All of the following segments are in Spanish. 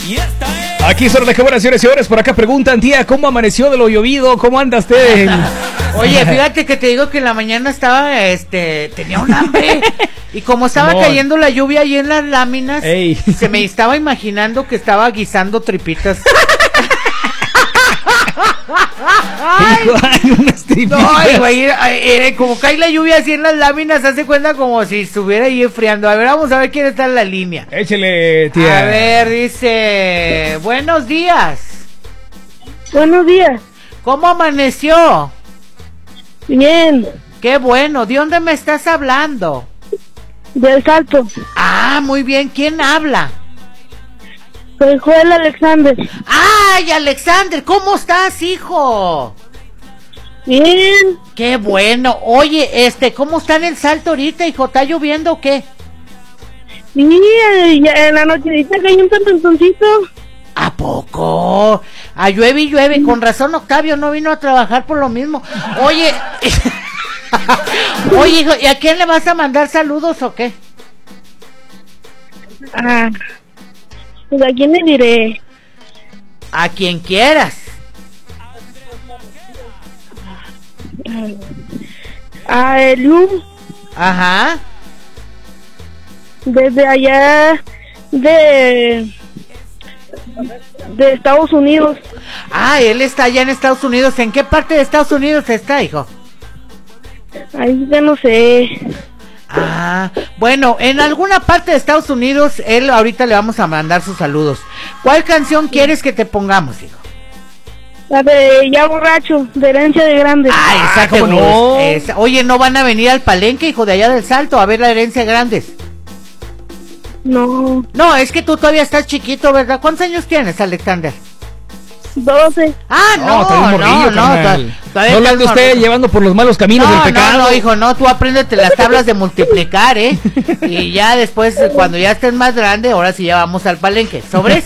Aquí son las cámaras, señores y señores. Por acá preguntan, tía, ¿cómo amaneció de lo llovido? ¿Cómo anda usted? Oye, fíjate que te digo que en la mañana estaba, tenía un hambre. Y como estaba cayendo la lluvia ahí en las láminas, se me estaba imaginando que estaba guisando tripitas. Ay, unas tripitas. No, güey, como cae la lluvia así en las láminas, hace cuenta como si estuviera ahí enfriando. A ver, vamos a ver quién está en la línea. Échele, tía. A ver, dice, buenos días. Buenos días. ¿Cómo amaneció? Bien. Qué bueno, ¿de dónde me estás hablando? Del Salto. Ah, muy bien, ¿quién habla? Soy Joel Alexander. ¡Ay, Alexander! ¿Cómo estás, hijo? Bien. ¡Qué bueno! Oye, ¿cómo está en el Salto ahorita, hijo? ¿Está lloviendo o qué? Sí, en la nochecita cayó un tormentoncito. ¿A poco? A llueve y llueve. Con razón Octavio no vino a trabajar por lo mismo. Oye... Oye, hijo, ¿y a quién le vas a mandar saludos o qué? Pues a quién le diré. A quien quieras. A Elium. Ajá. Desde allá de Estados Unidos. Ah, él está allá en Estados Unidos. ¿En qué parte de Estados Unidos está, hijo? Ahí ya no sé. Ah, bueno, en alguna parte de Estados Unidos, él ahorita le vamos a mandar sus saludos. ¿Cuál canción quieres que te pongamos, hijo? La de Ya Borracho, de Herencia de Grandes. Ah, esa ¿cómo no? Oye, ¿no van a venir al Palenque, hijo, de allá del Salto, a ver la Herencia de Grandes? No. No, es que tú todavía estás chiquito, ¿verdad? ¿Cuántos años tienes, Alexander? 12. Ah, no. No lo ande usted llevando por los malos caminos del pecado. No, hijo, no, tú apréndete las tablas de multiplicar, y ya después, cuando ya estés más grande, ahora sí ya vamos al Palenque. ¿Sobres?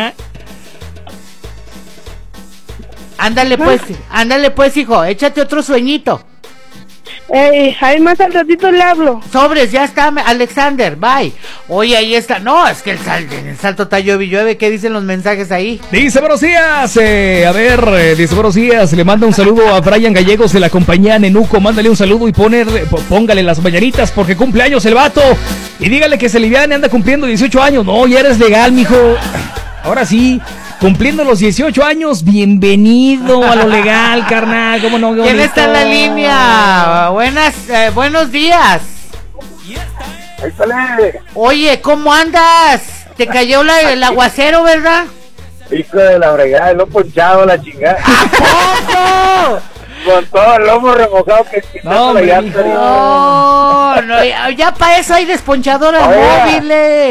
Ándale pues, hijo, échate otro sueñito. Ahí más al ratito le hablo. Sobres, ya está, Alexander, bye. Oye, ahí está. No, es que en el Salto está llueve. ¿Qué dicen los mensajes ahí? Dice buenos días, dice buenos días. Le manda un saludo a Brian Gallegos de la compañía Nenuco. Mándale un saludo y póngale las mañanitas porque cumple años el vato. Y dígale que se liviane, anda cumpliendo 18 años. No, ya eres legal, mijo. Ahora sí. Cumpliendo los 18 años, bienvenido a lo legal, carnal. ¿Cómo no? ¿Quién está en la línea? Buenos días. Oye, ¿cómo andas? Te cayó el aguacero, ¿verdad? Hijo de la fregada, lo ponchado la chingada. ¿A poco? Con todo el lomo remojado que No, ya para eso hay desponchadoras móviles.